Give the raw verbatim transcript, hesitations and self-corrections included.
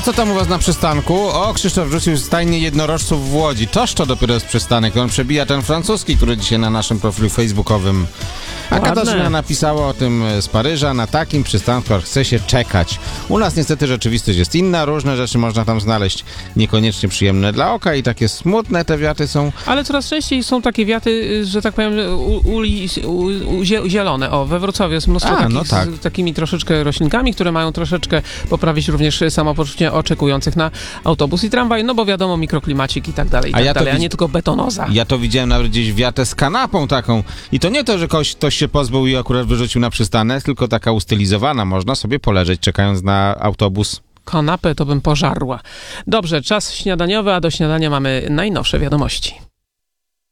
co tam u was na przystanku? O, Krzysztof wrzucił stajnie jednorożców w Łodzi. Toż to dopiero jest przystanek. On przebija ten francuski, który dzisiaj na naszym profilu facebookowym. A Ładne. Katarzyna napisała o tym z Paryża. Na takim przystanku chce się czekać. U nas niestety rzeczywistość jest inna. Różne rzeczy można tam znaleźć niekoniecznie przyjemne dla oka i takie smutne te wiaty są. Ale coraz częściej są takie wiaty, że tak powiem, u, u, u, u, zielone. O, we Wrocławiu jest mnóstwo A, takich no tak. z takimi troszeczkę roślinkami, które mają troszeczkę poprawić również samopoczucie oczekujących na autobus i tramwaj, no bo wiadomo, mikroklimacik i tak dalej, i A tak ja to dalej, a widz- nie tylko betonoza. Ja to widziałem nawet gdzieś wiatę z kanapą taką. I to nie to, że ktoś, ktoś się pozbył i akurat wyrzucił na przystanek, tylko taka ustylizowana. Można sobie poleżeć, czekając na autobus. Kanapę to bym pożarła. Dobrze, czas śniadaniowy, a do śniadania mamy najnowsze wiadomości.